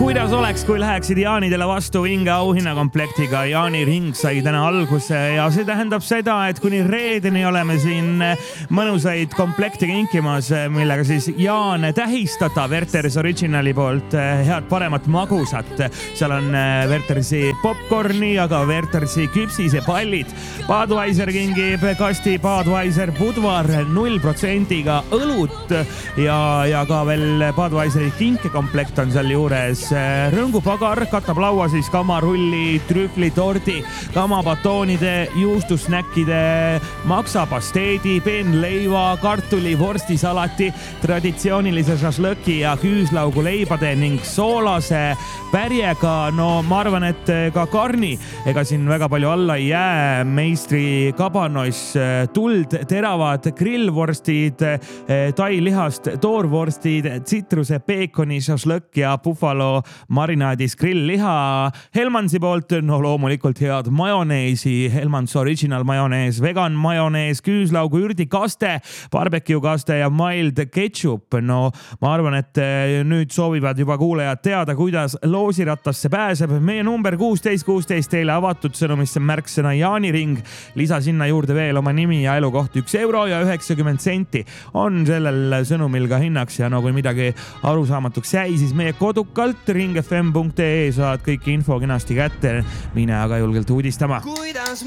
Kuidas oleks, kui läheksid Jaanidele vastu vinge auhinnakomplektiga? Jaani ring sai täna alguse ja see tähendab seda, et kuni reedeni oleme siin mõnusaid komplekte kinkimas, millega siis Jaan tähistada Werther's Originali poolt head paremat magusat. Seal on Werther'si popcorni, aga Werther'si küpsisepallid. Budweiser kingib kasti Budweiser Budvar 0%-ga õlut ja ka veel Budweiseri kinkekomplekt on seal juures. Rõngupagar katab laua siis kamarulli, trühvlitordi, kamabatoonide, juustusnäkkide, maksapasteedi, peenleiva, kartuli, vorstisalati, traditsioonilise šašlõki ja küüslaugu leibade ning soolase pärjega. No ma arvan, et ka karni, ega siin väga palju alla ei jää. Meistri kabanois, tuld, teravad grillvorstid, tailihast, toorvorstid, tsitruse, peekoni, šašlõk ja buffalo marinaadis grillliha. Helmansi poolt no loomulikult head majoneesi, Helmans Original majonees, vegan majonees, küüslaugu ürdikaste, barbecue kaste ja mild ketchup. No ma arvan, et nüüd soovivad juba kuulajad teada, kuidas loosirattasse pääseb. Meie number 1616 teile avatud sõnumisse märksõna Jaani ring. Lisa sinna juurde veel oma nimi ja elukoht €1.90 on sellel sõnumil ka hinnaks ja no kui midagi arusaamatuks jäi, siis meie kodukalt ringfm.ee saad kõik info kenasti kätte. Mine aga julgelt uudistama.